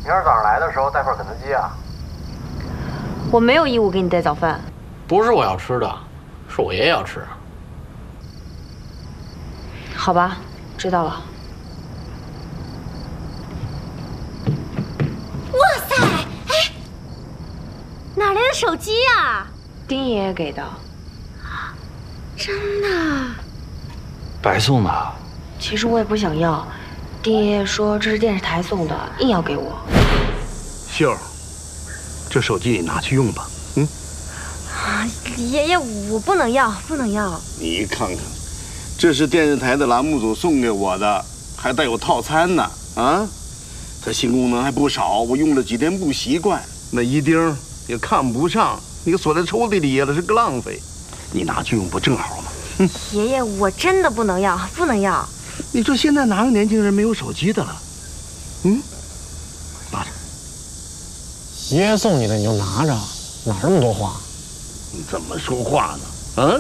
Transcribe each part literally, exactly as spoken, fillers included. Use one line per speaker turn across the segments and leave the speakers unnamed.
明儿早上来的时候带份肯德基啊。
我没有义务给你带早饭。
不是我要吃的，是我爷爷要吃。
好吧，知道了。
哇塞，哎，哪来的手机呀？
丁爷爷给的。
真的？
白送的。
其实我也不想要，丁爷爷说这是电视台送的，硬要给我。
秀儿，这手机你拿去用吧。嗯。
啊，爷爷，我不能要，不能要。
你看看，这是电视台的栏目组送给我的，还带有套餐呢。啊，它新功能还不少，我用了几天不习惯。那一丁也看不上，你锁在抽屉里了，是个浪费。你拿去用不正好吗？哼，
爷爷，我真的不能要，不能要。
你说现在哪个年轻人没有手机的了？嗯，拿着。
爷爷送你的你就拿着，哪那么多话？
你怎么说话呢？啊？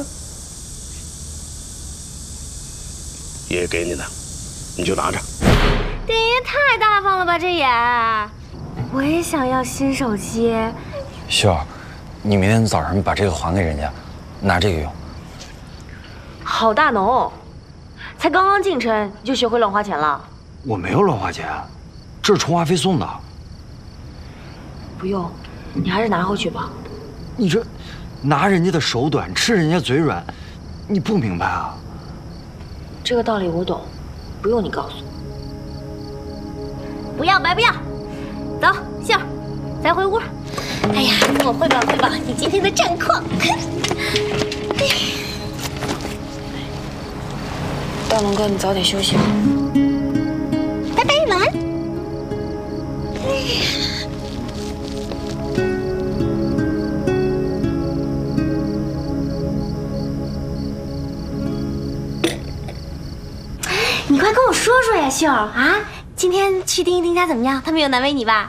爷爷给你的，你就拿着。
丁爷太大方了吧，这也。我也想要新手机。
秀儿，你明天早上把这个还给人家，拿这个用。
好大农，才刚刚进城你就学会乱花钱了？
我没有乱花钱，这是充话费送的。
不用，你还是拿回去吧。
你这拿人家的手短，吃人家嘴软，你不明白啊？
这个道理我懂，不用你告诉我。
不要白不要，走，秀儿，咱回屋。哎呀，跟我汇报汇报你今天的战况。
大龙哥，你早点休息吧。
拜拜，晚安。你快跟我说说呀，秀儿啊！今天去丁一丁家怎么样？他没有难为你吧？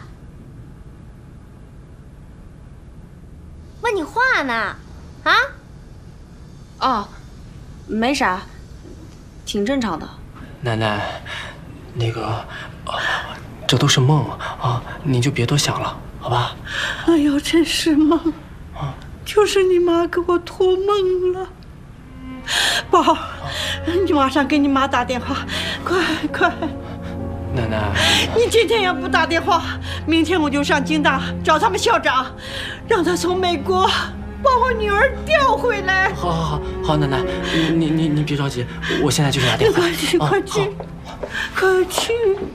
问你话呢，啊？
哦，没啥，挺正常的。
奶奶，那个，呃，这都是梦啊，你就别多想了，好吧？
哎呦，真是梦，啊，就是你妈给我托梦了。宝，你马上给你妈打电话，快快！
奶奶，
你今天要不打电话，明天我就上京大找他们校长，让他从美国把我女儿调回来。
好，好，好，好，奶奶，你你你别着急，我现在就给他电话。
快去，快去，快去！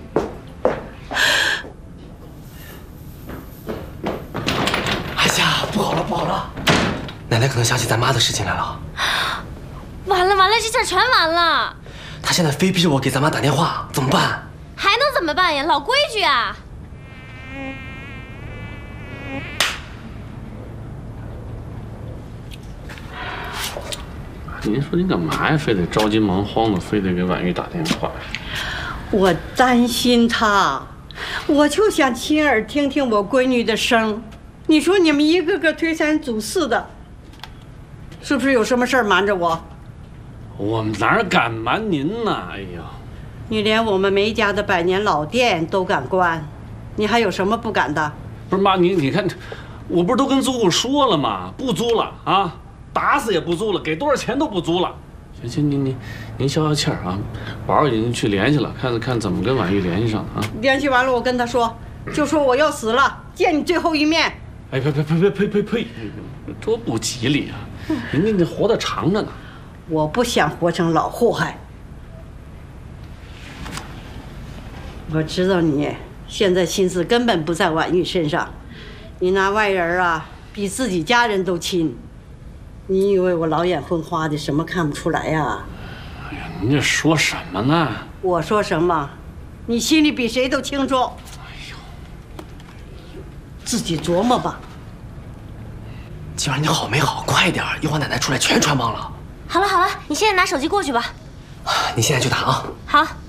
哎呀，不好了，不好了，奶奶可能想起咱妈的事情来了。
完了完了，这事儿全完了。
她现在非逼着我给咱妈打电话，怎么办？
还能怎么办呀？老规矩啊。
您说您干嘛呀？非得着急忙慌的，非得给婉玉打电话呀？
我担心她，我就想亲耳听听我闺女的声。你说你们一个个推三阻四的，是不是有什么事儿瞒着我？
我们哪敢瞒您呢？哎呀，
你连我们梅家的百年老店都敢关，你还有什么不敢的？
不是妈，你你看，我不是都跟租户说了吗？不租了啊，打死也不租了，给多少钱都不租了。行行，您您您消消气儿啊，宝儿已经去联系了，看看怎么跟婉玉联系上啊。
联系完了，我跟他说，就说我要死了，见你最后一面。
哎呸呸呸呸呸呸呸，多不吉利啊！人家那活得长着呢。
我不想活成老祸害。我知道你现在心思根本不在婉玉身上，你拿外人啊比自己家人都亲。你以为我老眼昏花的，什么看不出来呀？
哎呀，您这说什么呢？
我说什么，你心里比谁都清楚。
哎呦，
自己琢磨吧。
今晚你好没好？快点，一会儿奶奶出来全穿帮了。
好了好了，你现在拿手机过去吧。
你现在就打啊。
好。